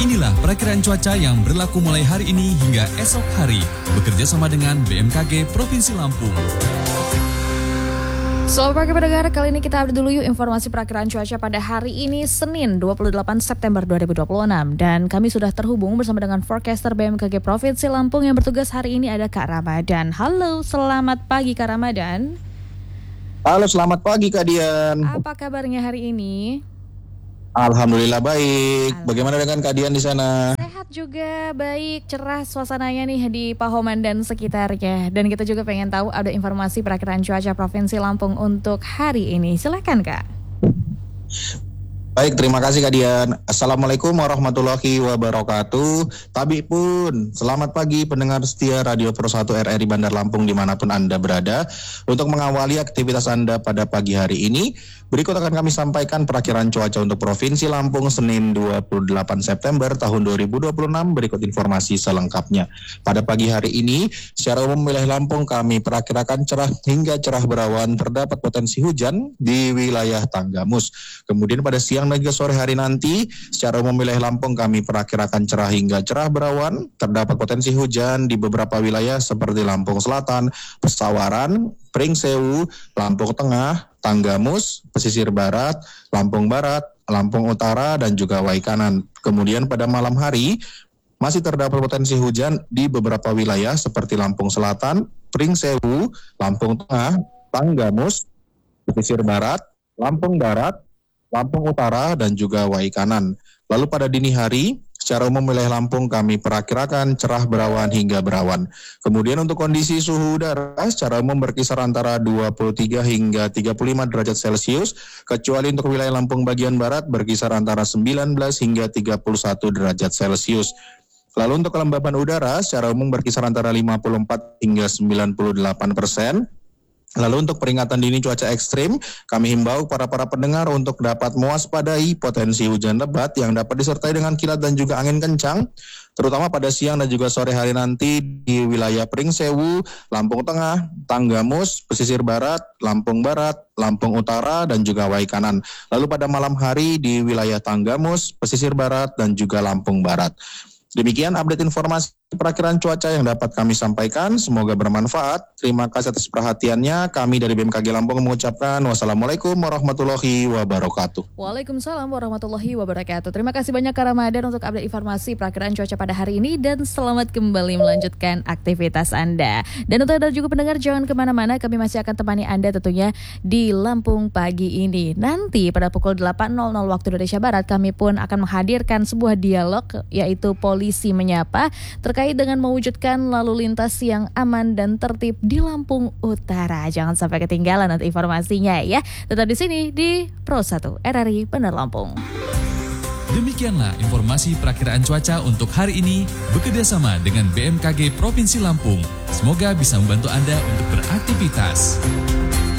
Inilah perakiraan cuaca yang berlaku mulai hari ini hingga esok hari, bekerja sama dengan BMKG Provinsi Lampung. Selamat pagi pendengar, kali ini kita update dulu yuk informasi perakiraan cuaca pada hari ini Senin 28 September 2026. Dan kami sudah terhubung bersama dengan forecaster BMKG Provinsi Lampung yang bertugas hari ini ada Kak Ramadan. Halo, selamat pagi Kak Ramadan. Halo, selamat pagi Kak Dian. Apa kabarnya hari ini? Alhamdulillah baik. Bagaimana dengan Kak Dian di sana? Sehat juga, baik, cerah suasananya nih di Pahoman dan sekitarnya. Dan kita juga pengen tahu ada informasi perakiraan cuaca Provinsi Lampung untuk hari ini. Silakan Kak. Baik, terima kasih Kak Dian. Assalamualaikum warahmatullahi wabarakatuh. Tabi pun, selamat pagi pendengar setia Radio Pro 1 RRI Bandar Lampung dimanapun Anda berada. Untuk mengawali aktivitas Anda pada pagi hari ini, berikut akan kami sampaikan perakiraan cuaca untuk Provinsi Lampung Senin 28 September tahun 2026. Berikut informasi selengkapnya. Pada pagi hari ini, secara umum wilayah Lampung kami perakirakan cerah hingga cerah berawan, terdapat potensi hujan di wilayah Tanggamus. Kemudian pada siang dan juga sore hari nanti, secara umum wilayah Lampung kami perakirakan cerah hingga cerah berawan, terdapat potensi hujan di beberapa wilayah seperti Lampung Selatan, Pesawaran, Pringsewu, Lampung Tengah, Tanggamus, Pesisir Barat, Lampung Barat, Lampung Utara, dan juga Waikanan. Kemudian pada malam hari, masih terdapat potensi hujan di beberapa wilayah seperti Lampung Selatan, Pringsewu, Lampung Tengah, Tanggamus, Pesisir Barat, Lampung Barat, Lampung Utara, dan juga Waikanan. Lalu pada dini hari, secara umum wilayah Lampung kami perakirakan cerah berawan hingga berawan. Kemudian untuk kondisi suhu udara secara umum berkisar antara 23 hingga 35 derajat Celcius, kecuali untuk wilayah Lampung bagian barat berkisar antara 19 hingga 31 derajat Celcius. Lalu untuk kelembaban udara secara umum berkisar antara 54 hingga 98%. Lalu untuk peringatan dini cuaca ekstrim, kami himbau para pendengar untuk dapat mewaspadai potensi hujan lebat yang dapat disertai dengan kilat dan juga angin kencang, terutama pada siang dan juga sore hari nanti di wilayah Pringsewu, Lampung Tengah, Tanggamus, Pesisir Barat, Lampung Barat, Lampung Utara, dan juga Waikanan. Lalu pada malam hari di wilayah Tanggamus, Pesisir Barat, dan juga Lampung Barat. Demikian update informasi perakiraan cuaca yang dapat kami sampaikan. Semoga bermanfaat. Terima kasih atas perhatiannya. Kami dari BMKG Lampung mengucapkan wassalamualaikum warahmatullahi wabarakatuh. Waalaikumsalam warahmatullahi wabarakatuh. Terima kasih banyak Kak Ramadan untuk update informasi perakiraan cuaca pada hari ini. Dan selamat kembali melanjutkan aktivitas Anda. Dan untuk Anda juga pendengar, jangan kemana-mana. Kami masih akan temani Anda tentunya di Lampung pagi ini. Nanti pada pukul 8.00 waktu Indonesia Barat, kami pun akan menghadirkan sebuah dialog, yaitu Polisi Menyapa, terkait dengan mewujudkan lalu lintas yang aman dan tertib di Lampung Utara. Jangan sampai ketinggalan nanti informasinya ya. Tetap di sini di Pro 1 RRI Bandar Lampung. Demikianlah informasi perakiraan cuaca untuk hari ini, bekerjasama dengan BMKG Provinsi Lampung. Semoga bisa membantu Anda untuk beraktivitas.